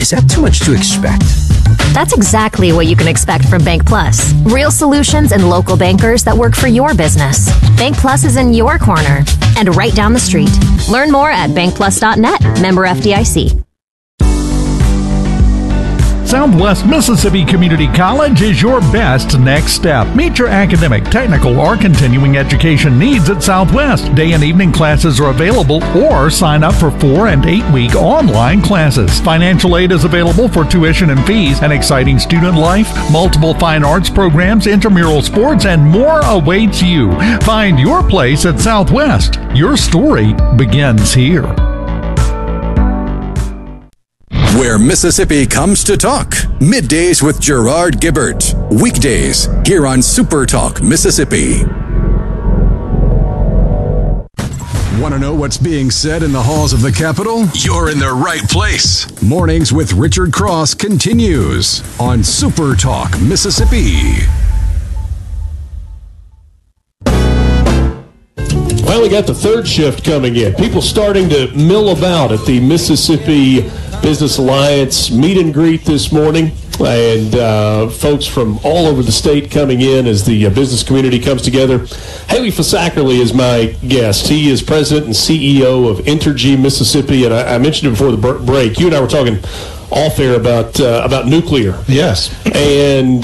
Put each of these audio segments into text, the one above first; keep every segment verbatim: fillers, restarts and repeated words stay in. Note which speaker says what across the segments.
Speaker 1: Is that too much to expect?
Speaker 2: That's exactly what you can expect from Bank Plus. Real solutions and local bankers that work for your business. Bank Plus is in your corner and right down the street. Learn more at bank plus dot net. Member F D I C.
Speaker 3: Southwest Mississippi Community College is your best next step. Meet your academic, technical, or continuing education needs at Southwest. Day and evening classes are available, or sign up for four and eight week online classes. Financial aid is available for tuition and fees, an exciting student life, multiple fine arts programs, intramural sports, and more awaits you. Find your place at Southwest. Your story begins here.
Speaker 4: Where Mississippi comes to talk. Middays with Gerard Gibbert. Weekdays here on Super Talk Mississippi. Want to know what's being said in the halls of the Capitol? You're in the right place. Mornings with Richard Cross continues on Super Talk Mississippi.
Speaker 5: Finally got the third shift coming in. People starting to mill about at the Mississippi Business Alliance meet and greet this morning, and uh, folks from all over the state coming in as the uh, business community comes together. Haley Fasackerly is my guest. He is president and C E O of Entergy Mississippi, and I, I mentioned it before the break. You and I were talking off air about uh, about nuclear.
Speaker 6: Yes,
Speaker 5: and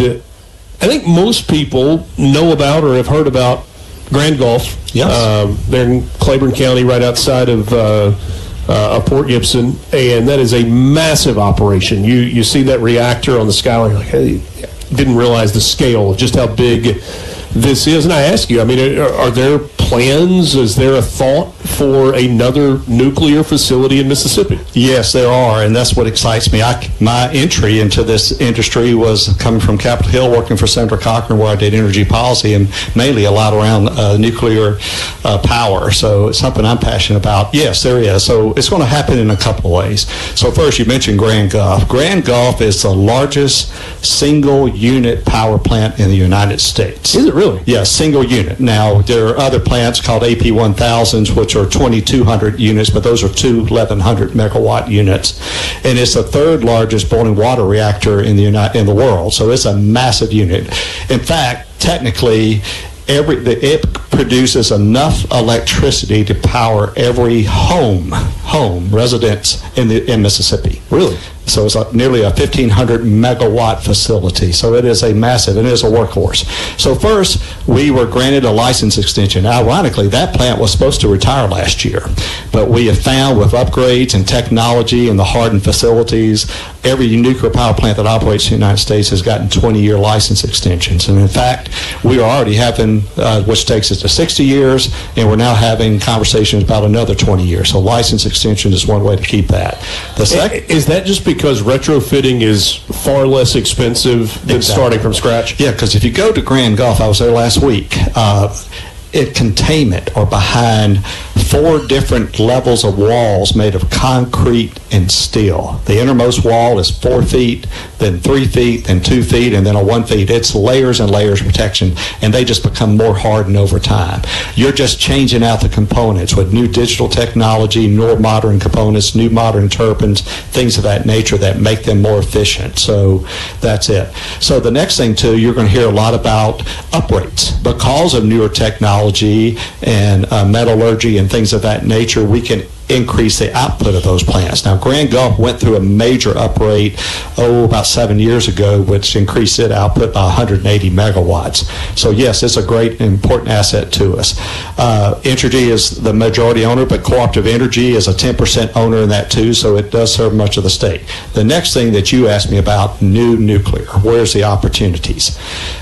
Speaker 5: I think most people know about or have heard about Grand Gulf.
Speaker 6: Yes,
Speaker 5: uh, they're in Claiborne County, right outside of. Uh, Uh, of Port Gibson, and that is a massive operation. You you see that reactor on the skyline, you're like, hey, didn't realize the scale of just how big this is. And I ask you, I mean, are, are there plans? Is there a thought for another nuclear facility in Mississippi?
Speaker 6: Yes, there are, and that's what excites me. I, my entry into this industry was coming from Capitol Hill, working for Senator Cochran, where I did energy policy, and mainly a lot around uh, nuclear uh, power. So it's something I'm passionate about. Yes, there is. So it's going to happen in a couple of ways. So first, you mentioned Grand Gulf. Grand Gulf is the largest single-unit power plant in the United States.
Speaker 5: Is it really?
Speaker 6: Yeah, single unit. Now, there are other plants called A P one thousands, which are twenty-two hundred units, but those are two eleven hundred megawatt units. And it's the third largest boiling water reactor in the United, in the world. So it's a massive unit. In fact, technically, every the, it produces enough electricity to power every home, home residence in the in Mississippi.
Speaker 5: Really?
Speaker 6: So it's a, nearly a fifteen hundred megawatt facility. So it is a massive, it is a workhorse. So first, we were granted a license extension. Ironically, that plant was supposed to retire last year. But we have found with upgrades and technology and the hardened facilities, every nuclear power plant that operates in the United States has gotten twenty-year license extensions. And in fact, we are already having, uh, which takes us to sixty years, and we're now having conversations about another twenty years. So license extension is one way to keep that. The
Speaker 5: second, is that just because retrofitting is far less expensive than exactly. starting from scratch?
Speaker 6: Yeah, because if you go to Grand Gulf, I was there last week, uh, it containment or behind four different levels of walls made of concrete and steel. The innermost wall is four feet, then three feet, then two feet, and then a one feet. It's layers and layers of protection, and they just become more hardened over time. You're just changing out the components with new digital technology, more modern components, new modern turbines, things of that nature that make them more efficient. So that's it. So the next thing, too, you're going to hear a lot about upgrades. Because of newer technology and uh, metallurgy and things of that nature, we can increase the output of those plants. Now, Grand Gulf went through a major upgrade, oh, about seven years ago, which increased its output by one hundred eighty megawatts. So, yes, it's a great, important asset to us. Uh, Entergy is the majority owner, but Cooperative Energy is a ten percent owner in that, too, so it does serve much of the state. The next thing that you asked me about, new nuclear, where's the opportunities?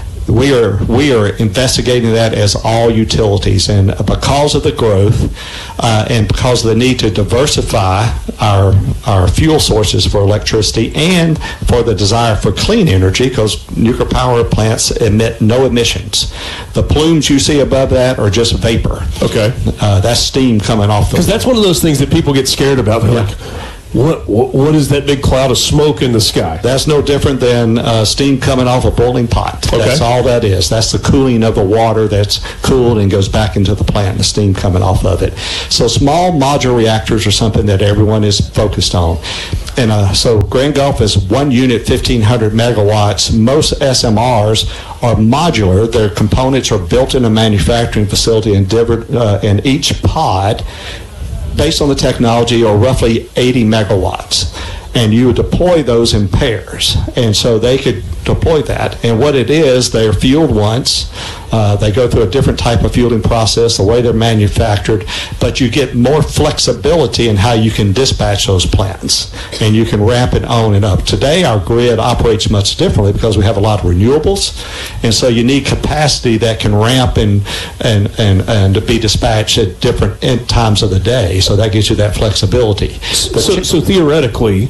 Speaker 6: We are we are investigating that as all utilities, and because of the growth uh, and because of the need to diversify our our fuel sources for electricity and for the desire for clean energy, because nuclear power plants emit no emissions. The plumes you see above that are just vapor.
Speaker 5: Okay,
Speaker 6: uh, that's steam coming off the.
Speaker 5: Because that's one of those things that people get scared about. They're yeah. like, What, what what is that big cloud of smoke in the sky?
Speaker 6: That's no different than uh, steam coming off a boiling pot.
Speaker 5: Okay.
Speaker 6: That's all that is. That's the cooling of the water that's cooled and goes back into the plant, the steam coming off of it. So small modular reactors are something that everyone is focused on. and uh, so Grand Gulf is one unit, fifteen hundred megawatts. Most S M Rs are modular. Their components are built in a manufacturing facility and delivered, uh, and each pod, based on the technology, are roughly eighty megawatts. And you would deploy those in pairs. And so they could deploy that. And what it is, they're fueled once. Uh, they go through a different type of fueling process, the way they're manufactured, but you get more flexibility in how you can dispatch those plants. And you can ramp it on and up. Today, our grid operates much differently because we have a lot of renewables. And so you need capacity that can ramp and and, and, and be dispatched at different times of the day. So that gives you that flexibility.
Speaker 5: So, so theoretically,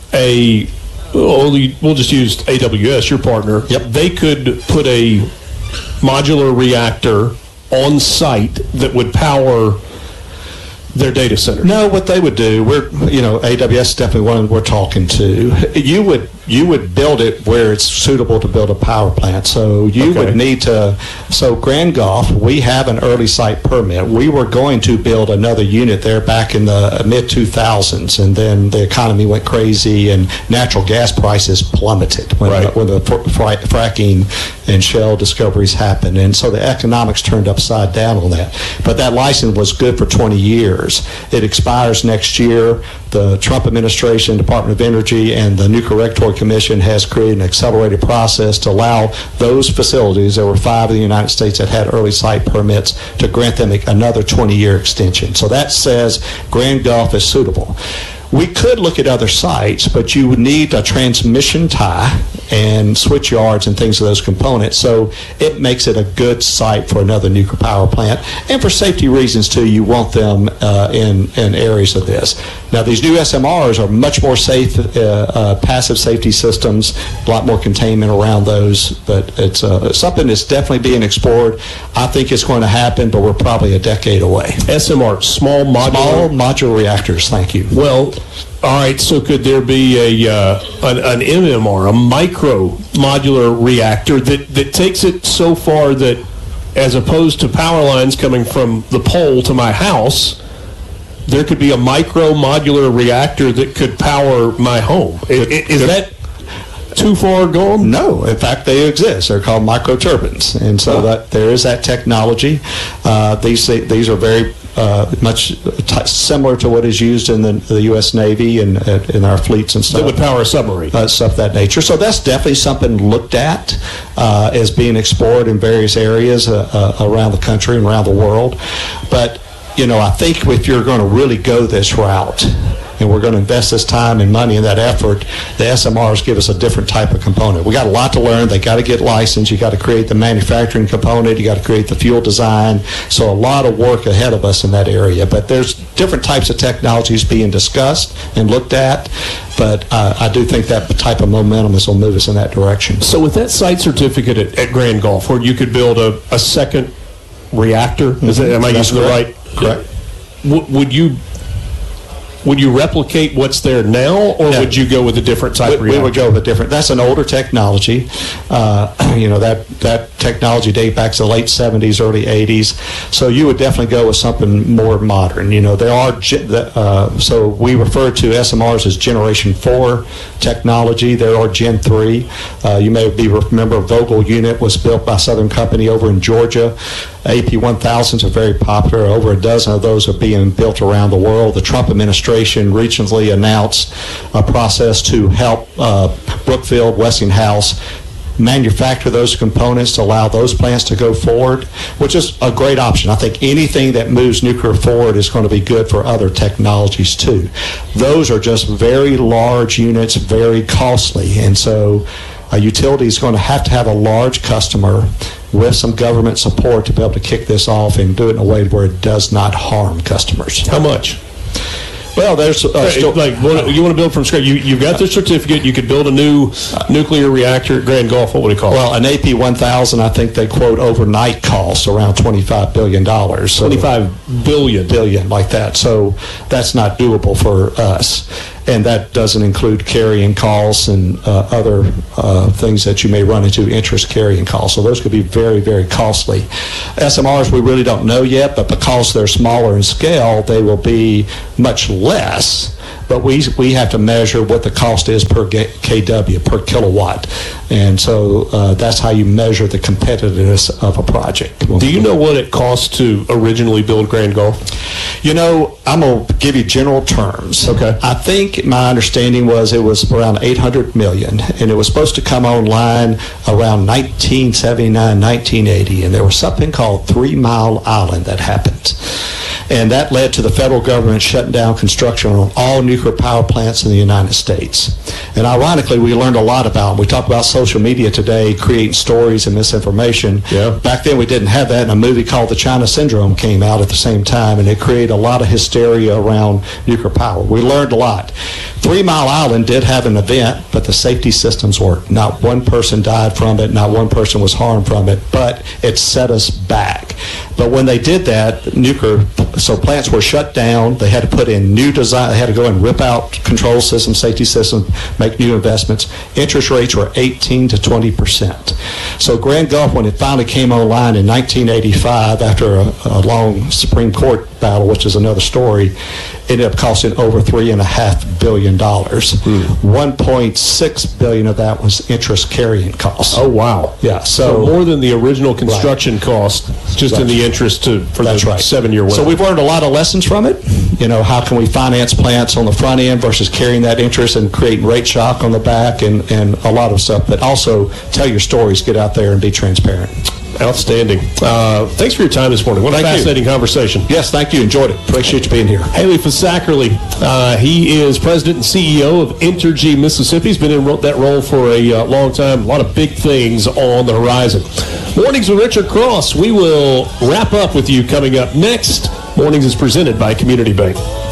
Speaker 5: a well, we'll just use A W S, your partner.
Speaker 6: Yep.
Speaker 5: They could put a modular reactor on site that would power their data center.
Speaker 6: No, what they would do, we're, you know, A W S is definitely one we're talking to. You would you would build it where it's suitable to build a power plant. So you
Speaker 5: Okay.
Speaker 6: would need to, so Grand Gulf, we have an early site permit. We were going to build another unit there back in the mid two thousands, and then the economy went crazy and natural gas prices plummeted when,
Speaker 5: Right.
Speaker 6: when the fr- fr- fracking and shale discoveries happened. And so the economics turned upside down on that. But that license was good for twenty years. It expires next year. The Trump administration, Department of Energy, and the Nuclear Regulatory Commission has created an accelerated process to allow those facilities, there were five in the United States that had early site permits, to grant them another twenty-year extension. So that says Grand Gulf is suitable. We could look at other sites, but you would need a transmission tie and switch yards and things of those components. So it makes it a good site for another nuclear power plant. And for safety reasons, too, you want them uh, in, in areas of this. Now, these new S M Rs are much more safe, uh, uh, passive safety systems, a lot more containment around those. But it's uh, something that's definitely being explored. I think it's going to happen, but we're probably a decade away.
Speaker 5: S M R, small modular.
Speaker 6: Small modular reactors, thank you.
Speaker 5: Well, all right, so could there be a uh, an, an M M R, a micro modular reactor that, that takes it so far that, as opposed to power lines coming from the pole to my house, there could be a micro modular reactor that could power my home? Is, is that too far gone?
Speaker 6: No, in fact, they exist. They're called microturbines, and so
Speaker 5: Oh.
Speaker 6: that there is that technology. Uh, these these are very uh, much t- similar to what is used in the, the U S Navy and uh, in our fleets and stuff.
Speaker 5: That would power a submarine.
Speaker 6: Uh, stuff of that nature. So that's definitely something looked at uh, as being explored in various areas uh, uh, around the country and around the world. But, you know, I think if you're going to really go this route, and we're going to invest this time and money in that effort, the S M Rs give us a different type of component. We got a lot to learn. They got to get licensed. You got to create the manufacturing component. You got to create the fuel design. So a lot of work ahead of us in that area. But there's different types of technologies being discussed and looked at. But uh, I do think that type of momentum is will move us in that direction.
Speaker 5: So with that site certificate at, at Grand Gulf, where you could build a, a second reactor, is that, am I
Speaker 6: That's
Speaker 5: using the
Speaker 6: correct.
Speaker 5: right?
Speaker 6: Correct.
Speaker 5: W- would you would you replicate what's there now, or
Speaker 6: No.
Speaker 5: would you go with a different type
Speaker 6: We,
Speaker 5: of
Speaker 6: we
Speaker 5: reactor?
Speaker 6: would go with a different. That's an older technology. Uh, you know, that that technology dates back to the late seventies, early eighties. So you would definitely go with something more modern. You know, there are ge- the, uh, so we refer to S M Rs as Generation Four technology. There are Gen Three. Uh, you may be remember Vogtle unit was built by Southern Company over in Georgia. A P one thousands are very popular. Over a dozen of those are being built around the world. The Trump administration recently announced a process to help uh, Brookfield, Westinghouse manufacture those components to allow those plants to go forward, which is a great option. I think anything that moves nuclear forward is going to be good for other technologies too. Those are just very large units, very costly, and so a utility is going to have to have a large customer with some government support to be able to kick this off and do it in a way where it does not harm customers.
Speaker 5: How much?
Speaker 6: Well, there's uh, still,
Speaker 5: like what, you want to build from scratch. You you've got the certificate. You could build a new nuclear reactor at Grand Gulf. What would it cost?
Speaker 6: well, an A P one thousand, I think they quote overnight costs around twenty-five billion dollars. So
Speaker 5: twenty-five billion.
Speaker 6: billion like that. So that's not doable for us. And that doesn't include carrying costs and uh, other uh, things that you may run into, interest carrying costs. So those could be very, very costly. S M Rs, we really don't know yet, but because they're smaller in scale, they will be much less. but we we have to measure what the cost is per K W, per kilowatt. And so uh, that's how you measure the competitiveness of a project.
Speaker 5: Do you know what it cost to originally build Grand Gulf?
Speaker 6: You know, I'm going to give you general terms.
Speaker 5: Okay.
Speaker 6: I think my understanding was it was around eight hundred million dollars, and it was supposed to come online around nineteen seventy-nine, nineteen eighty, and there was something called Three Mile Island that happened. And that led to the federal government shutting down construction on all nuclear power plants in the United States. And ironically, we learned a lot about them. We talk about social media today, creating stories and misinformation.
Speaker 5: Yeah.
Speaker 6: Back then, we didn't have that, and a movie called The China Syndrome came out at the same time, and it created a lot of hysteria around nuclear power. We learned a lot. Three Mile Island did have an event, but the safety systems worked. Not one person died from it, not one person was harmed from it, but it set us back. But when they did that, nuclear, so plants were shut down. They had to put in new design. They had to go and rip out control systems, safety systems, make new investments. Interest rates were eighteen to twenty percent. So Grand Gulf, when it finally came online in nineteen eighty-five, after a, a long Supreme Court battle, which is another story, ended up costing over three and a half billion dollars. Mm. one point six billion of that was interest carrying costs.
Speaker 5: Oh wow!
Speaker 6: Yeah, so,
Speaker 5: so more than the original construction right. cost, just
Speaker 6: right.
Speaker 5: in the interest to for
Speaker 6: That's
Speaker 5: the
Speaker 6: right.
Speaker 5: seven-year window.
Speaker 6: So we've learned a lot of lessons from it. You know, how can we finance plants on the front end versus carrying that interest and creating rate shock on the back, and and a lot of stuff. But also tell your stories, get out there and be transparent.
Speaker 5: Outstanding. Uh, thanks for your time this morning. What a
Speaker 6: thank
Speaker 5: fascinating
Speaker 6: you.
Speaker 5: conversation.
Speaker 6: Yes, thank you. Enjoyed it. Appreciate you being here.
Speaker 5: Haley Fisackerly, uh, he is president and C E O of Entergy Mississippi. He's been in that role for a uh, long time. A lot of big things on the horizon. Mornings with Richard Cross. We will wrap up with you coming up next. Mornings is presented by Community Bank.